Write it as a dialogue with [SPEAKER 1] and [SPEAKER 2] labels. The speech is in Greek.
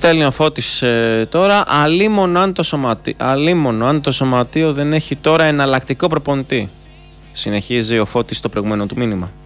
[SPEAKER 1] Στέλνει ο Φώτης τώρα. Αλίμονο αν το σωματείο δεν έχει τώρα εναλλακτικό προπονητή. Συνεχίζει ο Φώτης το προηγούμενο του μήνυμα.